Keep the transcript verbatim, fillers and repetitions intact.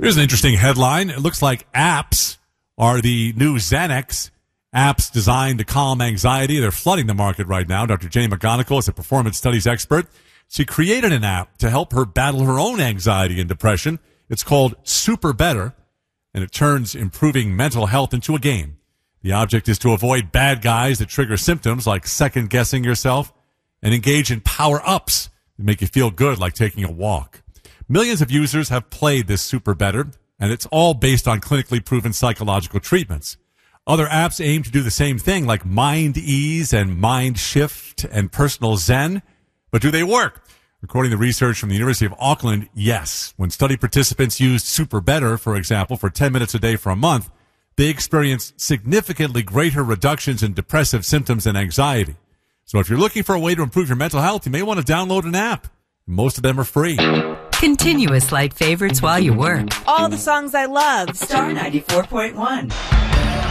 Here's an interesting headline. It looks like apps are the new Xanax. Apps designed to calm anxiety. They're flooding the market right now. Doctor Jenny McGonigal is a performance studies expert. She created an app to help her battle her own anxiety and depression. It's called Super Better, and it turns improving mental health into a game. The object is to avoid bad guys that trigger symptoms like second-guessing yourself and engage in power-ups that make you feel good, like taking a walk. Millions of users have played this Super Better, and it's all based on clinically proven psychological treatments. Other apps aim to do the same thing, like Mind Ease and Mind Shift and Personal Zen. But do they work? According to research from the University of Auckland, yes. When study participants used Super Better, for example, for ten minutes a day for a month, they experienced significantly greater reductions in depressive symptoms and anxiety. So if you're looking for a way to improve your mental health, you may want to download an app. Most of them are free. Continuous light favorites while you work. All the songs I love. Star ninety-four point one.